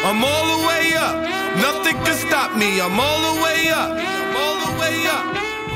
I'm all the way up. Nothing can stop me. I'm all the way up. I'm all the way up.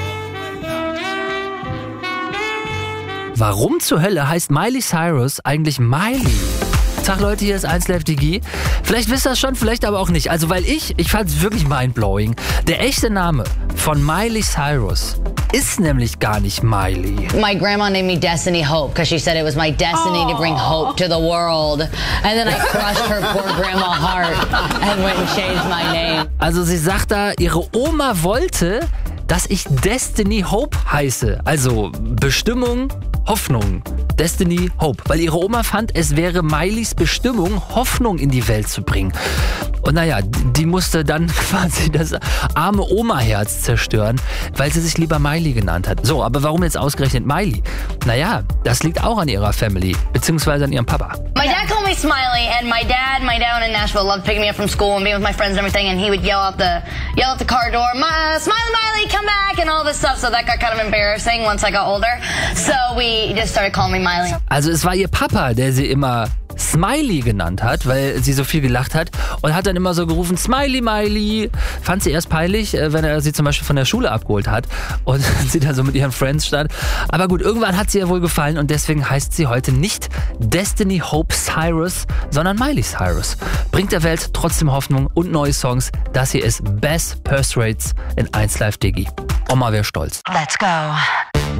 Warum zur Hölle heißt Miley Cyrus eigentlich Miley? Tag Leute, hier ist 1Live Digi. Vielleicht wisst ihr das schon, vielleicht aber auch nicht. Also weil ich fand es wirklich mindblowing. Der echte Name von Miley Cyrus ist nämlich gar nicht Miley. My grandma named me Destiny Hope because she said it was my destiny to bring hope to the world. And then I crushed her poor grandma heart and went and changed my name. Also sie sagt da, ihre Oma wollte, dass ich Destiny Hope heiße. Also Bestimmung, Hoffnung. Destiny Hope. Weil ihre Oma fand, es wäre Mileys Bestimmung, Hoffnung in die Welt zu bringen. Und naja, die musste dann quasi das arme Oma-Herz zerstören, weil sie sich lieber Miley genannt hat. So, aber warum jetzt ausgerechnet Miley? Naja, das liegt auch an ihrer Family, beziehungsweise an ihrem Papa. My dad called me Smiley, and my dad in Nashville loved picking me up from school and being with my friends and everything, and he would yell out the car door, Smiley, Miley, come back, and all this stuff. So that got kind of embarrassing once I got older. So we just started calling me Miley. Also es war ihr Papa, der sie immer Smiley genannt hat, weil sie so viel gelacht hat und hat dann immer so gerufen, Smiley, Miley. Fand sie erst peinlich, wenn er sie zum Beispiel von der Schule abgeholt hat und sie da so mit ihren Friends stand. Aber gut, irgendwann hat sie ihr wohl gefallen und deswegen heißt sie heute nicht Destiny Hope Cyrus, sondern Miley Cyrus. Bringt der Welt trotzdem Hoffnung und neue Songs. Das hier ist Best Purse Rates in 1Live Digi. Oma wäre stolz. Let's go.